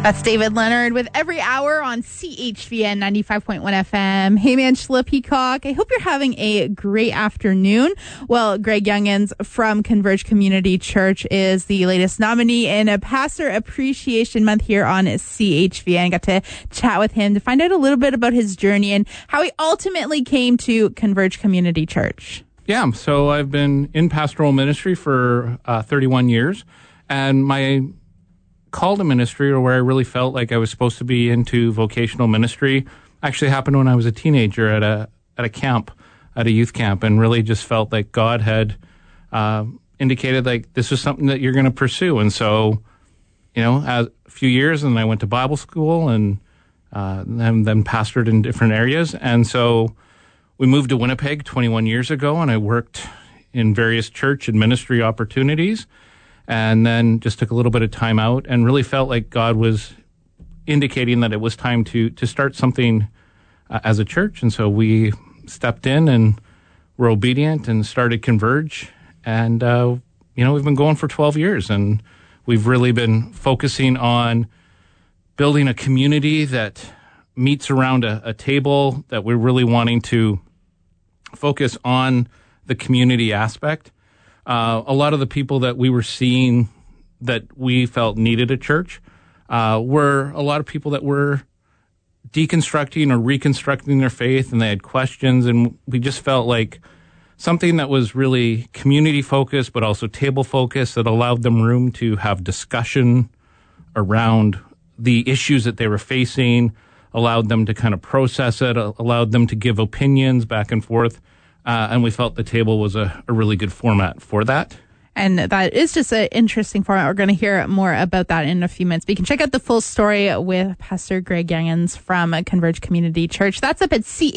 That's David Leonard with Every Hour on CHVN 95.1 FM. Hey, man, Angela Peacock. I hope you're having a great afternoon. Well, Greg Youngins from Converge Community Church is the latest nominee in a Pastor Appreciation Month here on CHVN. Got to chat with him to find out a little bit about his journey and how he ultimately came to Converge Community Church. Yeah, so I've been in pastoral ministry for 31 years, and my call to ministry, or where I really felt like I was supposed to be into vocational ministry, actually happened when I was a teenager at a camp, at a youth camp, and really just felt like God had indicated like this was something that you're going to pursue. And so, a few years, and I went to Bible school and then pastored in different areas. And so we moved to Winnipeg 21 years ago, and I worked in various church and ministry opportunities, and then just took a little bit of time out and really felt like God was indicating that it was time to start something as a church. And so we stepped in and were obedient and started Converge. And, we've been going for 12 years, and we've really been focusing on building a community that meets around a table, that we're really wanting to focus on the community aspect. A lot of the people that we were seeing that we felt needed a church were a lot of people that were deconstructing or reconstructing their faith, and they had questions, and we just felt like something that was really community-focused but also table-focused, that allowed them room to have discussion around the issues that they were facing, allowed them to kind of process it, allowed them to give opinions back and forth. And we felt the table was a really good format for that. And that is just an interesting format. We're going to hear more about that in a few minutes. But you can check out the full story with Pastor Greg Youngins from Converge Community Church. That's up at